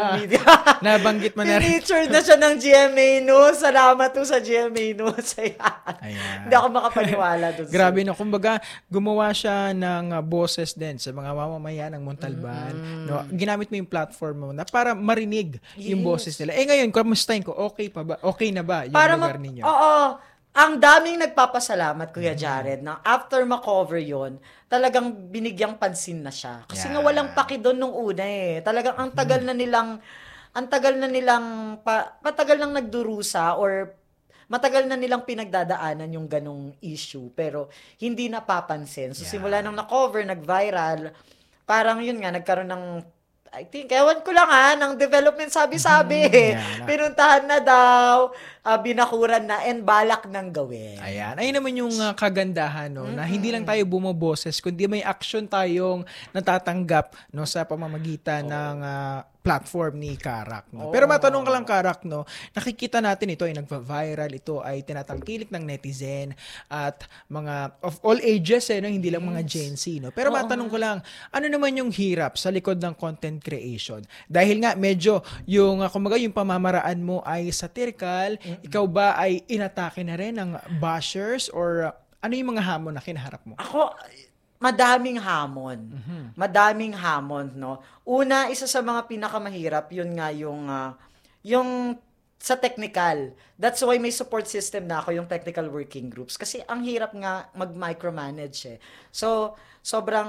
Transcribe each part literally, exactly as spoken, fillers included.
media. Nabanggit mo na rin. Featured na siya ng G M A News. Salamat to sa G M A News. Ayan. Ayan. Hindi ako makapaniwala doon. Grabe no. Kumbaga, gumawa siya ng uh, boses din sa mga mamamayan ng Montalban. Mm-hmm. No? Ginamit mo yung platform mo na para marinig yes. yung boses nila. Eh ngayon, kamustahin ko, okay pa ba? Okay na ba yung para lugar ma- ninyo? Oo. Ang daming nagpapasalamat, Kuya Jared, na after ma-cover yon, talagang binigyang pansin na siya. Kasi yeah. nga walang paki doon nung una eh. Talagang ang tagal na nilang, ang tagal na nilang, pa, matagal nang nagdurusa or matagal na nilang pinagdadaanan yung ganong issue. Pero hindi napapansin. So yeah. simula nang na-cover, nag-viral, parang yun nga, nagkaroon ng I think, ewan ko lang ha, ng development sabi-sabi. Mm, yeah, pinuntahan na daw, uh, binakuran na, and balak nang gawin. Ayan. Ayun naman yung uh, kagandahan, no, mm-hmm. na hindi lang tayo bumoboses, kundi may action tayong natatanggap no, sa pamamagitan oh. ng uh, platform ni Karak. No? Oh. Pero matanong ka lang, Karak, no, nakikita natin ito ay nagva-viral, ito ay tinatangkilik ng netizen at mga of all ages, eh, no? Hindi lang mga Gen Z. No? Pero oh. matanong ko lang, ano naman yung hirap sa likod ng content creation? Dahil nga, medyo yung, uh, kumbaga, yung pamamaraan mo ay satirical, mm-hmm. ikaw ba ay inatake na rin ng bashers or uh, ano yung mga hamon na kinaharap mo? Ako, madaming hamon. Mm-hmm. Madaming hamon, no? Una, isa sa mga pinakamahirap, yun nga yung, uh, yung sa technical. That's why may support system na ako, yung technical working groups. Kasi ang hirap nga mag-micromanage eh. So, sobrang,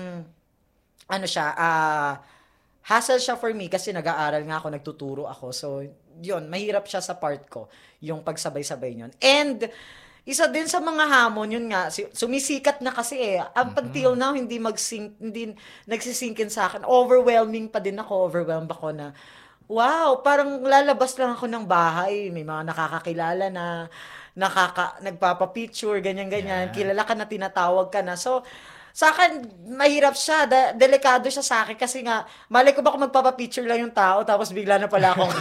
ano siya, ah, uh, hassle siya for me kasi nag-aaral nga ako, nagtuturo ako. So, yun, mahirap siya sa part ko, yung pagsabay-sabay yun. And, isa din sa mga hamon, yun nga, sumisikat na kasi eh. Up until now, hindi mag-sink, hindi nagsisinkin sa akin. Overwhelming pa din ako, overwhelmed ako na, wow, parang lalabas lang ako ng bahay. May mga nakakakilala na, nakaka, nagpapapicture, ganyan-ganyan. Yeah. Kilala ka na, tinatawag ka na. So, sa akin, mahirap siya. De- delikado siya sa akin kasi nga, malay ko ba kung magpapapicture lang yung tao tapos bigla na pala akong...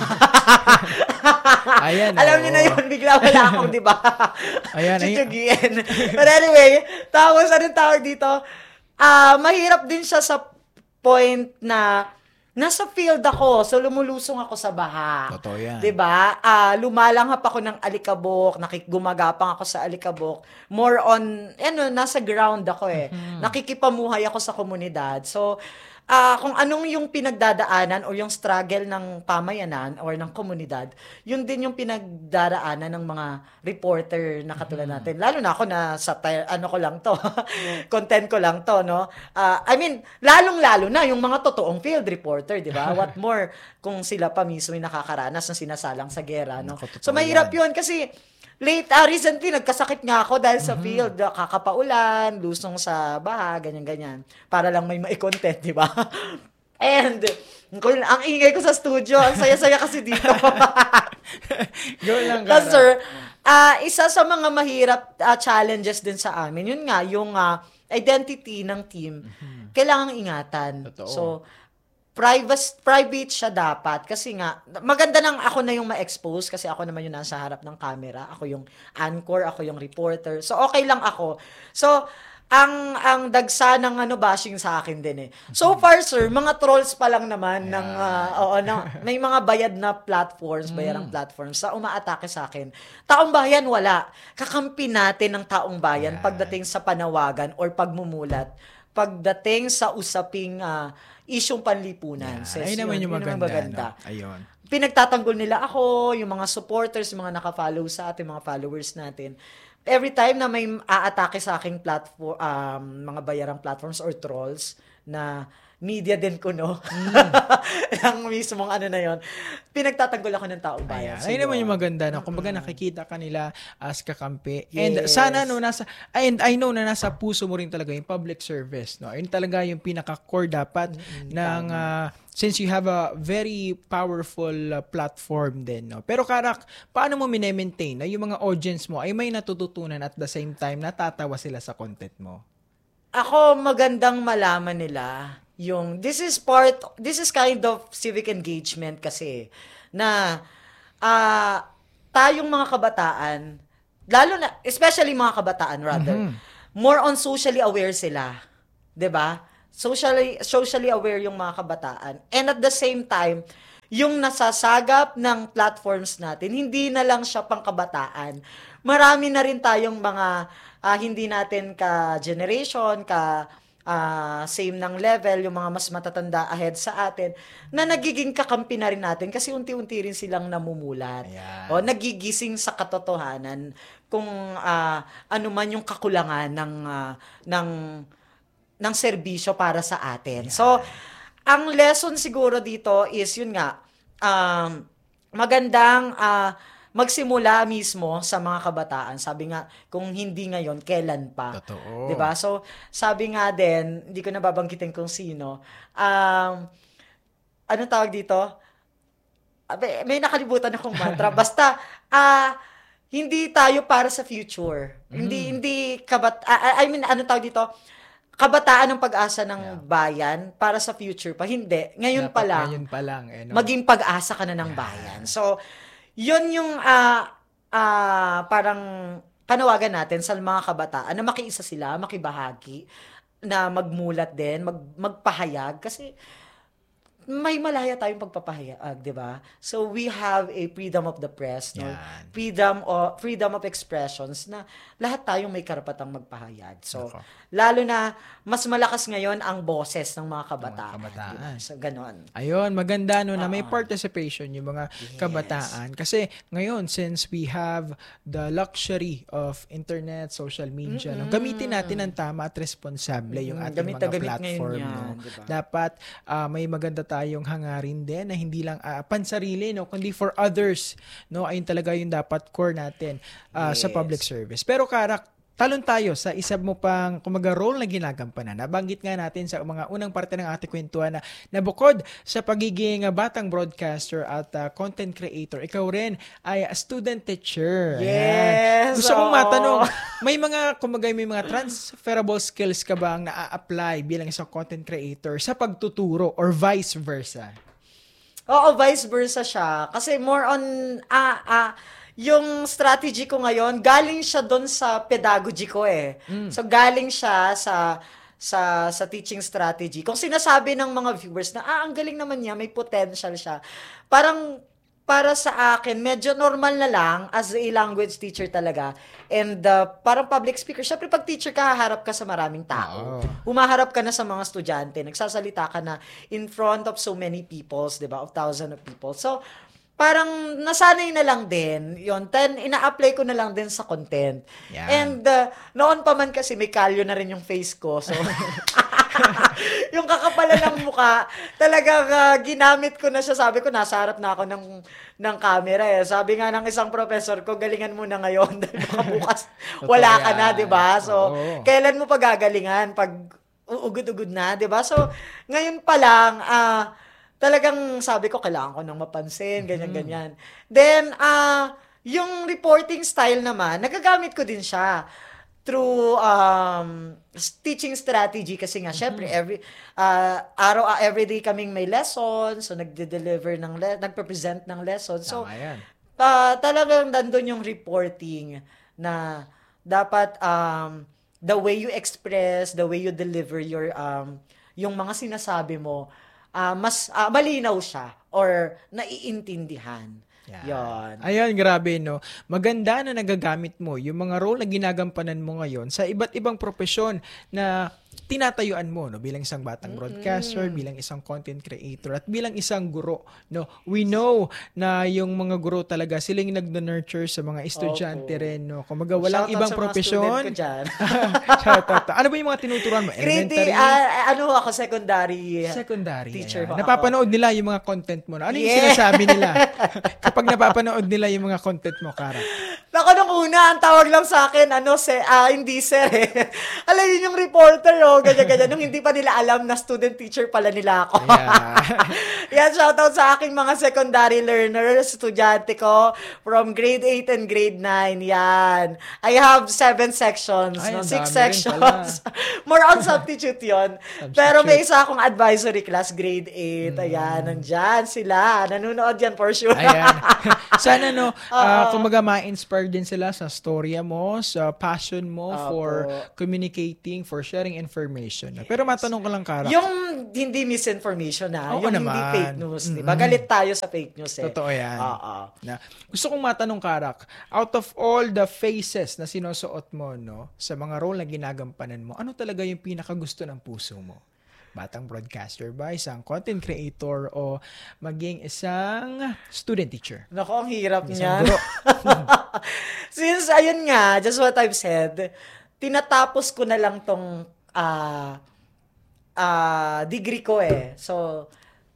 Ayan, alam niyo na yun, bigla wala akong, di ba? Ayan, ayan. But anyway, tapos anong tawag dito? Uh, mahirap din siya sa point na nasa field ako, so lumulusong ako sa baha. Totoo yan. Diba? Uh, lumalanghap ako ng alikabok, nakikigumagapang ako sa alikabok. More on, ano, nasa ground ako eh. Mm-hmm. Nakikipamuhay ako sa komunidad. So, uh, kung anong yung pinagdadaanan o yung struggle ng pamayanan or ng komunidad, yun din yung pinagdaraanan ng mga reporter na katulad mm-hmm. natin. Lalo na ako na sa ano ko lang to, content ko lang to, no? Uh, I mean, lalong-lalo na yung mga totoong field reporter, di ba? What more kung sila pa mismo yung nakakaranas ng sinasalang sa gera, no? So, mahirap yun kasi late, uh, recently, nagkasakit nga ako dahil sa mm-hmm. field, kakapaulan, lusong sa baha, ganyan-ganyan. Para lang may mai-content, di ba? And, ang ingay ko sa studio, ang saya-saya kasi dito. Go lang, Gara. Sir, uh, isa sa mga mahirap uh, challenges din sa amin, yun nga, yung uh, identity ng team, mm-hmm. kailangang ingatan. Totoo. So, private private siya dapat kasi nga maganda nang ako na yung ma-expose kasi ako naman yung nasa harap ng camera, ako yung anchor, ako yung reporter. So okay lang ako. So ang ang dagsa ng ano bashing sa akin din eh. So far sir, mga trolls pa lang naman yeah. ng uh, oo na may mga bayad na platforms, bayarang mm. platforms sa umaatake sa akin. Taong bayan wala. Kakampi natin ng taong bayan yeah. pagdating sa panawagan or pagmumulat, pagdating sa usaping uh, isyong panlipunan. Yeah, ayun naman yung maganda. maganda. No? Ayun. Pinagtatanggol nila ako, yung mga supporters, yung mga naka-follow sa atin, mga followers natin. Every time na may aatake sa aking platform, um, mga bayarang platforms or trolls na media din ko, no? Mm. Ang mismong ano na yon, pinagtatanggol ako ng taong bayan. Ayun naman yung maganda, no? Kumbaga nakikita ka nila as kakampi. Yes. And sana, no, nasa, and I know na nasa puso mo rin talaga yung public service, no? Ayun talaga yung pinaka-core dapat mm-hmm. ng, uh, since you have a very powerful uh, platform din, no? Pero Karak, paano mo mine-maintain na yung mga audience mo ay may natututunan at the same time natatawa sila sa content mo? Ako, magandang malaman nila yung this is part this is kind of civic engagement kasi na uh, tayong mga kabataan, lalo na especially mga kabataan rather mm-hmm. more on socially aware sila, 'di ba? Socially socially aware yung mga kabataan, and at the same time yung nasasagap ng platforms natin, hindi na lang siya pangkabataan. Marami na rin tayong mga uh, hindi natin ka-generation, ka uh, same ng level, yung mga mas matatanda ahead sa atin, na nagiging kakampi na rin natin kasi unti-unti rin silang namumulat. Ayan. O nagigising sa katotohanan kung uh, ano man yung kakulangan ng uh, ng ng serbisyo para sa atin. Yeah. So, ang lesson siguro dito is, yun nga, um, magandang uh, magsimula mismo sa mga kabataan. Sabi nga, kung hindi ngayon, kailan pa? Totoo. Diba? So, sabi nga din, hindi ko nababanggitin kung sino, um, ano tawag dito? May, may nakalibutan akong mantra. Basta, ah, uh, hindi tayo para sa future. Mm. Hindi, hindi, kabat, uh, I mean, ano tawag dito? Kabataan ng pag-asa ng yeah. bayan para sa future pa. Hindi. Ngayon Dapat pa lang. Ngayon pa lang. Eh, no? Maging pag-asa ka na ng yeah. bayan. So, yun yung uh, uh, parang panawagan natin sa mga kabataan na makiisa sila, makibahagi, na magmulat din, mag, magpahayag. Kasi may malaya tayong pagpapahayag, di ba? So, we have a freedom of the press, no? Yan. Freedom of, freedom of expressions na lahat tayong may karapatang magpahayag. So, Ako. lalo na mas malakas ngayon ang boses ng mga kabataan. Mga kabataan. Diba? So, ganon. Ayun, maganda no, na may Uh-oh. participation yung mga Yes. kabataan. Kasi ngayon, since we have the luxury of internet, social media, no, gamitin natin ang tama at responsable yung ating Gamit na mga gamit platform. ngayon yan, No? diba? Dapat uh, may maganda tayong hangarin din na hindi lang uh, pansarili, no, kundi for others. No? Ayun talaga yung dapat core natin uh, Yes. sa public service. Pero Karak, talon tayo sa isa mo pang kumaga role na ginagampanan. Nabanggit nga natin sa mga unang parte ng ating kwentuhan na, na bukod sa pagiging uh, batang broadcaster at uh, content creator, ikaw rin ay a student teacher. Yes! Ayan. Gusto kong Oo. matanong, may mga kumaga may mga transferable skills ka bang na-apply bilang isang content creator sa pagtuturo or vice versa? Oo, vice versa siya. Kasi more on, ah, ah, yung strategy ko ngayon, galing siya doon sa pedagogy ko eh. Mm. So, galing siya sa sa sa teaching strategy. Kung sinasabi ng mga viewers na, ah, ang galing naman niya, may potential siya. Parang, para sa akin, medyo normal na lang as a language teacher talaga. And uh, parang public speaker. Syempre, pag teacher ka, haharap ka sa maraming tao. Oh. Humaharap ka na sa mga estudyante. Nagsasalita ka na in front of so many peoples, di ba? Of thousands of people. So, parang nasanay na lang din yun. Then, ina-apply ko na lang din sa content. Yeah. And uh, noon pa man kasi may kalyo na rin yung face ko. So, yung kakapalan ng mukha, talagang uh, ginamit ko na siya. Sabi ko, nasa harap na ako ng, ng camera eh. Sabi nga ng isang professor ko, galingan mo na ngayon. Dahil baka bukas wala ka na, di ba? So, Oo. kailan mo pa gagalingan? Pag uugod-ugod na, di ba? So, ngayon pa lang, ah, uh, talagang sabi ko, kailangan ko nang mapansin, ganyan-ganyan. Mm-hmm. Then, uh, yung reporting style naman, nagagamit ko din siya through um, teaching strategy kasi nga, mm-hmm. syempre, every, uh, araw, uh, everyday kaming may lesson, so nagde-deliver ng, le- nagpe-present ng lesson. So, uh, talagang nandun yung reporting na dapat um, the way you express, the way you deliver your, um, yung mga sinasabi mo, Uh, mas uh, malinaw siya or naiintindihan. Yeah. Yon. Ayun, grabe, no? Maganda na nagagamit mo yung mga role na ginagampanan mo ngayon sa iba't ibang propesyon na tinatayuan mo, no? Bilang isang batang broadcaster, mm-hmm. bilang isang content creator, at bilang isang guro, no? We know na yung mga guro talaga, sila yung nag-nurture sa mga estudyante okay. rin, no? Kung maga, walang Shoutout ibang sa propesyon. Mga dyan. Shoutout. Ano ba yung mga tinuturuan mo? Elementary? Grade, uh, ano ako, secondary, secondary teacher. Ayan. Napapanood nila yung mga content mo. No? Ano yung yeah. sinasabi nila? Kapag napapanood nila yung mga content mo, Kara? Naku, nung una, ang tawag lang sa akin, ano, se, ah, hindi sir eh. Alam yun yung reporter, oh, ganyan-ganyan. Nung hindi pa nila alam na student teacher pala nila ako. Yeah. Yan, shoutout sa aking mga secondary learners, estudyante ko, from grade eight and grade nine. Yan. I have seven sections, Ay, no? Six dami sections. More on substitute yun. Substitute. Pero may isa akong advisory class, grade eight. Mm. Ayan, nandyan sila. Nanonood yan for sure. Ayan. Sana, no, uh, kumaga ma-inspire ma-inspire din sila sa storya mo, sa passion mo Opo. for communicating, for sharing information. Yes. Pero matanong ko lang, Karak. Yung hindi misinformation na, Oo yung naman. hindi fake news, Mm-mm. di ba? Galit tayo sa fake news eh. Totoo yan. Oo. Na, gusto kong matanong, Karak, out of all the faces na sinusuot mo, no, sa mga role na ginagampanan mo, ano talaga yung pinakagusto ng puso mo? Batang broadcaster ba, isang content creator, o maging isang student teacher? Naku, ang hirap Isang niyan. guro. Since, ayun nga, just what I've said, tinatapos ko na lang tong ah ah degree ko eh. So,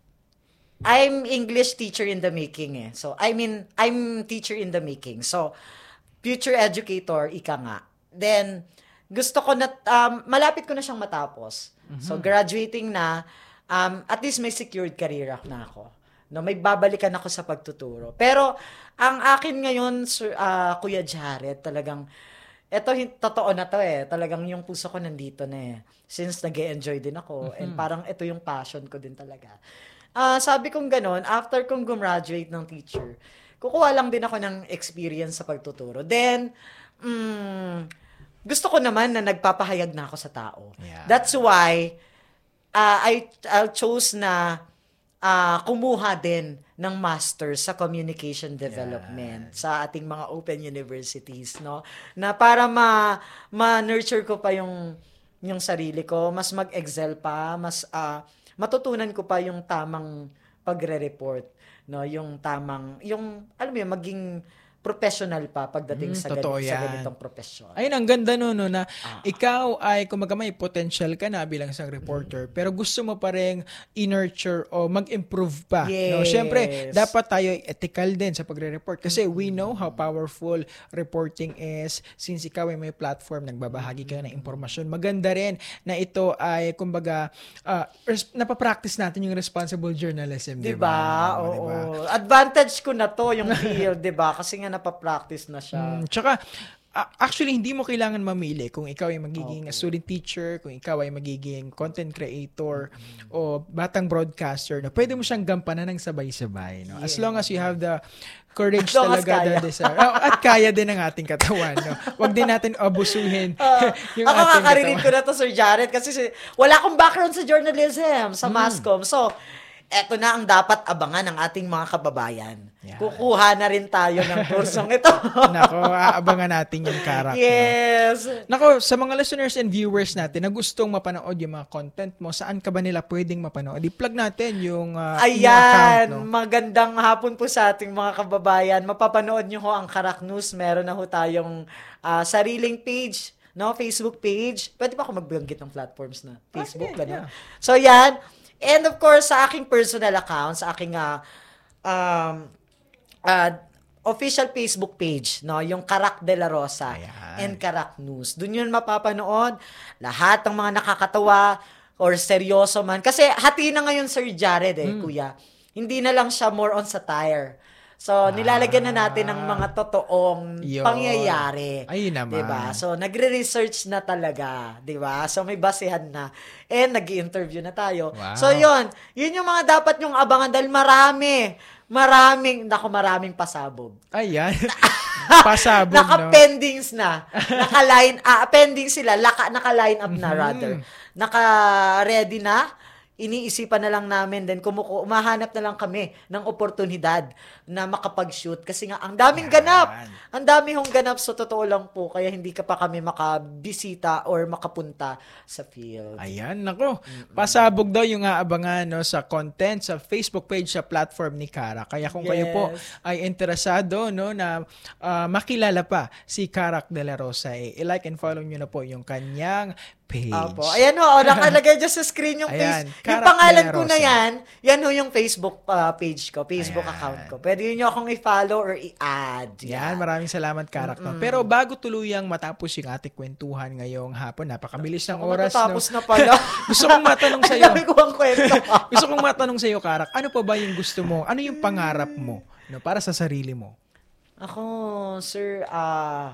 I'm English teacher in the making eh. So, I mean, I'm teacher in the making. So, future educator, ika nga. Then, gusto ko na, um, malapit ko na siyang matapos. Mm-hmm. So, graduating na, um, at least may secured career na ako. No, may babalikan ako sa pagtuturo. Pero, ang akin ngayon, sir, uh, Kuya Jared, talagang, eto, totoo na to eh. Talagang yung puso ko nandito na eh. Since nag-e-enjoy din ako. Mm-hmm. And parang ito yung passion ko din talaga. Uh, sabi kong ganon, after kong gumraduate ng teacher, kukuha lang din ako ng experience sa pagtuturo. Then, mm, gusto ko naman na nagpapahayag na ako sa tao. Yeah. That's why uh, I, I chose na uh, kumuha din ng master sa communication development yeah. sa ating mga open universities, no? Na para ma ma-nurture ko pa yung yung sarili ko, mas mag-excel pa, mas uh, matutunan ko pa yung tamang pagre-report, no? Yung tamang yung alam mo yun, maging professional pa pagdating mm, sa, ganit, sa ganitong profesyon. Ayun, ang ganda no, no na ah. ikaw ay kumaga may potential ka na bilang isang reporter, mm. pero gusto mo pa rin i-nurture o mag-improve pa. Yes. No? Siyempre, dapat tayo ethical din sa pagre-report kasi mm. we know how powerful reporting is. Since ikaw ay may platform, nagbabahagi ka ng impormasyon, maganda rin na ito ay kumbaga uh, res- napapractice natin yung responsible journalism. Diba? Diba? Oo. Diba? Advantage ko na to yung field, diba? Kasi nga napapractice na siya. Mm, tsaka, uh, actually, hindi mo kailangan mamili kung ikaw ay magiging okay. student teacher, kung ikaw ay magiging content creator, mm-hmm. o batang broadcaster, no? Pwede mo siyang gampanan ng sabay-sabay. No? Yeah. As long as you have the courage talaga, the desire. Oh, at kaya din ng ating katawan. No? Huwag din natin abusuhin uh, yung ako ating kakarinig katawan. ko na to, Sir Jared, kasi si, wala akong background sa journalism, sa mm. masscom. So, eto na ang dapat abangan ng ating mga kababayan. Yeah. Kukuha na rin tayo ng kursong ito. Nako, aabangan natin yung karak. Yes. No? Nako, sa mga listeners and viewers natin na gustong mapanood yung mga content mo, saan ka ba nila pwedeng mapanood? I-plug natin yung uh, Ayan, account. No? Magandang hapon po sa ating mga kababayan. Mapapanood nyo ho ang Karak News. Meron na ho tayong uh, sariling page, no, Facebook page. Pwede pa ako magbanggit ng platforms na Facebook. Ah, yeah, yeah. So, yan. And of course, sa aking personal account, sa aking uh, um, uh, official Facebook page, no, yung Karak de la Rosa. Ayan. And Karak News. Doon yun mapapanood lahat ng mga nakakatawa or seryoso man. Kasi hati na ngayon, Sir Jared, eh, mm. kuya. Hindi na lang siya more on satire. So, ah, nilalagyan na natin ng mga totoong yun. Pangyayari. Ayun naman. Diba? So, nagre-research na talaga. Diba? So, may basehan na. And nag-i-interview na tayo. Wow. So, yun. Yun yung mga dapat yung abangan dahil marami. Maraming, naku, maraming pasabog. Ayan. Pasabog, Naka-pendings no? na. Naka-line, ah, pending sila. Laka, naka-line up na, mm-hmm. rather. Naka-ready na. Iniisipan na lang namin, then kumuku umahanap na lang kami ng oportunidad na makapag-shoot kasi nga ang daming Yan. ganap. Ang dami hong ganap, so totoo lang po kaya hindi ka pa kami makabisita or makapunta sa field. Ayan, nako. Mm-hmm. Pasabog daw yung aabangan no sa content sa Facebook page sa platform ni Karak. Kaya kung yes. kayo po ay interesado no na uh, makilala pa si Karak de la Rosa, eh, i-like and follow niyo na po yung kanyang page. Apo. Ayan ho, nakalagay dyan sa screen yung Ayan, face. Yung pangalan ko na yan, yan ho yung Facebook uh, page ko, Facebook Ayan. account ko. Pwede nyo akong i-follow or i-add. Yan, yan maraming salamat, Karak. Mm-hmm. Pero bago tuluyang matapos yung ating kwentuhan ngayong hapon, napakabilis ng oras. Matapos no? na pala. Gusto kong matanong sa'yo. Ang dami ko ang kwento. Gusto kong matanong sa'yo, Karak, ano pa ba yung gusto mo? Ano yung pangarap mo no, para sa sarili mo? Ako, sir, ah, uh,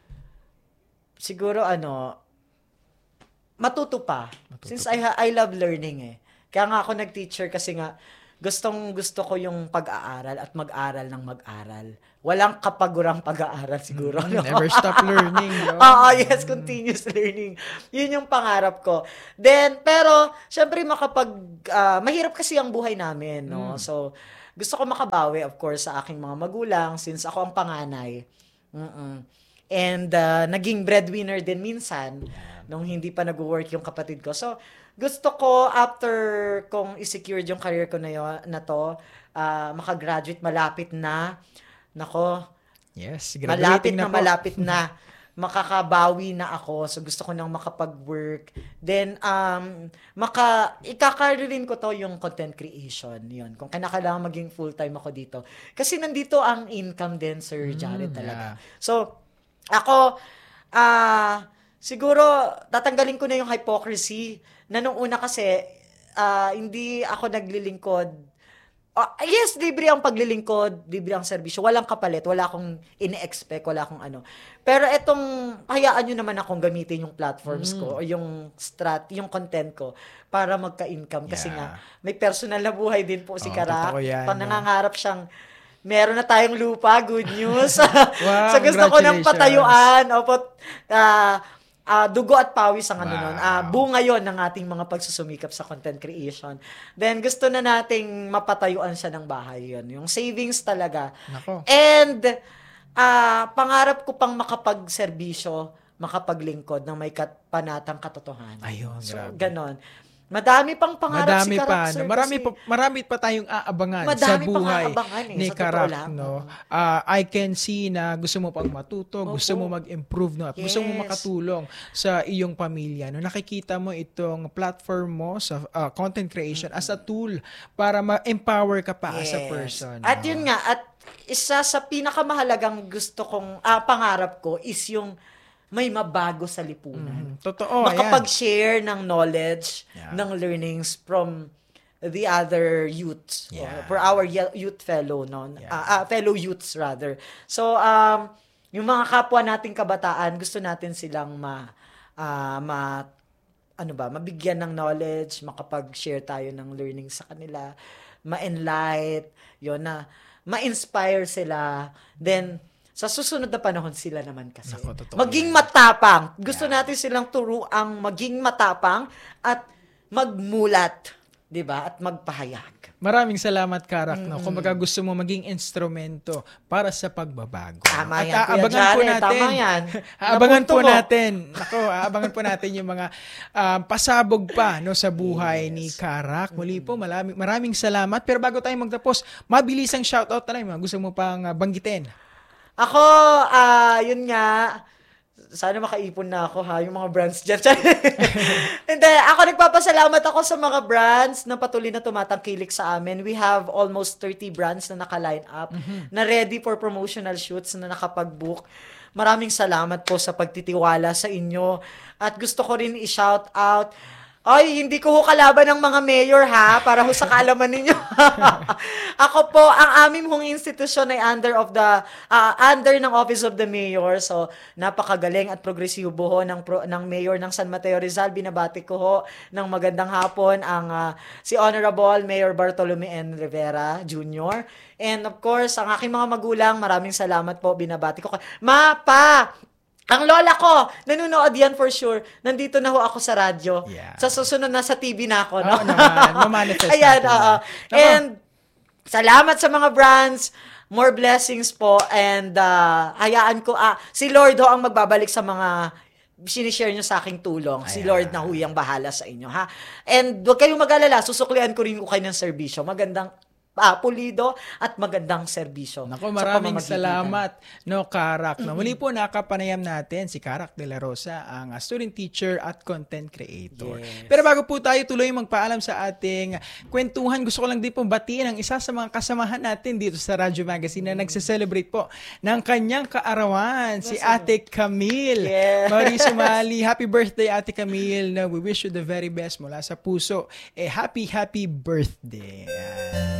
siguro ano, matuto pa. Matuto Since pa. I, I love learning eh. Kaya nga ako nag-teacher kasi nga, gustong gusto ko yung pag-aaral at mag-aral ng mag-aral. Walang kapagurang pag-aaral siguro. Mm, no? never stop learning. No? Oo, yes, continuous learning. Yun yung pangarap ko. Then, pero, syempre makapag, ah, mahirap kasi ang buhay namin, no? So, gusto ko makabawi, of course, sa aking mga magulang since ako ang panganay. Mm-mm. And uh, naging breadwinner din minsan nung hindi pa nag-work yung kapatid ko. So, gusto ko after kong i-secure yung career ko na, yun, na to, uh, makagraduate malapit na. Nako, Yes, malapit graduating na, na po. malapit na. Makakabawi na ako. So, gusto ko nang makapag-work. Then, um, maka, ikakaririn ko to yung content creation. Yun. Kung kinakailangan maging full-time ako dito. Kasi nandito ang income din, Sir Jared, Mm, talaga. yeah. So, ako, ah, siguro, tatanggalin ko na yung hypocrisy na nung una kasi, ah, hindi ako naglilingkod. Ah, yes, libre ang paglilingkod, libre ang serbisyo. Walang kapalit, wala akong ini-expect, wala akong ano. Pero etong, hayaan nyo naman akong gamitin yung platforms ko o yung strat, yung content ko para magka-income. Kasi Yeah. nga, may personal na buhay din po si Oo, Karak. totoo yan, Pag no? nangangarap siyang, meron na tayong lupa, good news. Wow, So gusto ko nang congratulations. patayuan. Opo, ah, ah, dugo at pawis ang ano Wow. nun. Ah, bunga yon ng ating mga pagsusumikap sa content creation. Then gusto na nating mapatayuan siya ng bahay yon. Yung savings talaga. Nako. And ah, pangarap ko pang makapagserbisyo, makapaglingkod ng may kat- panatang katotohanan. Ayun, So, grabe. ganon. Madami pang pangarap Madami si Karak, pa, sir, no? Marami kasi pa, marami pa tayong aabangan Madami sa pang buhay aabangan eh, ni sa totoo Karak, lang. no? Ah, I can see na gusto mo pang matuto, gusto Opo. mo mag-improve, no? At gusto mo Yes. makatulong sa iyong pamilya, no? Nakikita mo itong platform mo sa ah, content creation as a tool para ma-empower ka pa as a Yes. person. At no? yun nga, at isa sa pinakamahalagang gusto kong, ah, pangarap ko is yung may mabago sa lipunan. Mm, totoo, ayan. Makapag-share ng knowledge, Yeah. ng learnings from the other youths, Yeah. or for our ye- youth fellow, no? Yeah. Ah, ah, fellow youths rather. So, um, yung mga kapwa nating kabataan, gusto natin silang ma, ah, ma, ano ba, mabigyan ng knowledge, makapag-share tayo ng learning sa kanila, ma-enlight, yun na, ma-inspire sila, then, sa susunod na panahon sila naman kasi. Nako, totoo Maging yan. matapang. Gusto Yeah. natin silang turuang maging matapang at magmulat, 'di ba? At magpahayag. Maraming salamat, Karak. No? Kung baga gusto mo maging instrumento para sa pagbabago. Tama At yan, Kuya aabangan po Jared, natin. tama yan. Aabangan Napunto po mo. natin. Nako, aabangan po natin yung mga ah, pasabog pa no sa buhay ni Karak. Muli po, maraming, maraming salamat. Pero bago tayo magtapos, mabilisang shoutout na lang. Mga gusto mo pang ah, banggitin. Ako, ah, yun nga, sana makaipon na ako ha, yung mga brands dyan. Hindi, ako nagpapasalamat ako sa mga brands na patuloy na tumatangkilik sa amin. We have almost thirty brands na naka-line up, na ready for promotional shoots, na nakapag-book. Maraming salamat po sa pagtitiwala sa inyo. At gusto ko rin i-shout out, ay, hindi ko ho kalaban ng mga mayor ha, para ho sa kaalaman ninyo. Ako po, ang aming hong institusyon ay under of the ah, under ng Office of the Mayor. So, napakagaling at progresibo ho ng pro, ng Mayor ng San Mateo Rizal. Binabati ko ho ng magandang hapon ang ah, si Honorable Mayor Bartolome N. Rivera Junior And of course, ang aking mga magulang, maraming salamat po. Binabati ko. Mapa! Ang lola ko, nanonood yan for sure. Nandito na ho ako sa radyo. Yeah. Sa susunod na sa T V na ako. No? Oo naman, mamanifest Ayan, natin oo. yan. Nako. And salamat sa mga brands. More blessings po. And uh, hayaan ko, ah, si Lord ho ang magbabalik sa mga sinishare nyo sa aking tulong. Si Ayan. Lord na huyang bahala sa inyo, ha? And huwag kayong mag-alala, susuklian ko rin ko kayo ng serbisyo. Magandang ah, pulido at magandang serbisyo. Nako, sa maraming pamamagitan. salamat, no, Karak. No? Muli po, nakapanayam natin si Karak de la Rosa, ang uh, student teacher at content creator. Yes. Pero bago po tayo tuloy magpaalam sa ating kwentuhan, gusto ko lang din po batiin ang isa sa mga kasamahan natin dito sa Radyo Magazine na nagse-celebrate po ng kanyang kaarawan, si Ate Camille. Yes. Marie Sumali, happy birthday, Ate Camille. No, we wish you the very best mula sa puso. Eh, happy, happy birthday.